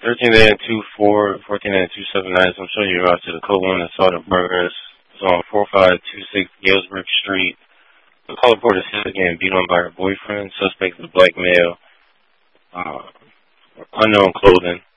13-2-4, 14-279. I'm showing you out to the Cold One Assault Burgers. It's on 4526 Galesburg Street. The caller reporter is again beat on by her boyfriend. Suspect is a black male. Unknown clothing.